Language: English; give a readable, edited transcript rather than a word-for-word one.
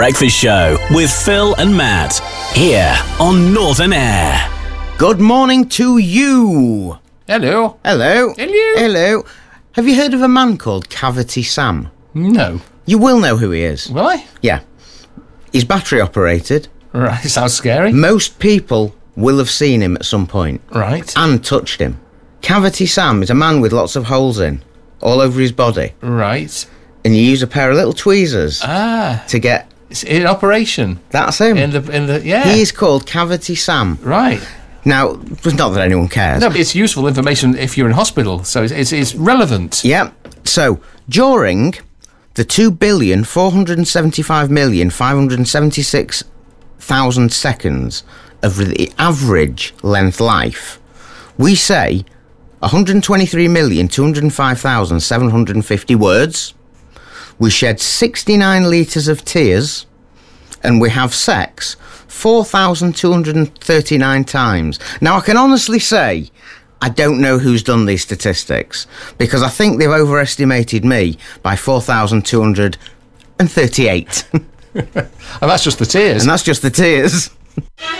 Breakfast Show with Phil and Matt, here on Northern Air. Good morning to you. Hello. Hello. Hello. Hello. Have you heard of a man called Cavity Sam? No. You will know who he is. Will I? Yeah. He's battery operated. Right, sounds scary. Most people will have seen him at some point. Right. And touched him. Cavity Sam is a man with lots of holes in, all over his body. Right. And you use a pair of little tweezers to get... It's in operation. That's him. Yeah. He is called Cavity Sam. Right. Now, it's not that anyone cares. No, but it's useful information if you're in hospital, so it's relevant. Yeah. So, during the 2,475,576,000 seconds of the average length life, we say 123,205,750 words, we shed 69 litres of tears, and we have sex 4,239 times. Now, I can honestly say I don't know who's done these statistics, because I think they've overestimated me by 4,238. And that's just the tears. And that's just the tears.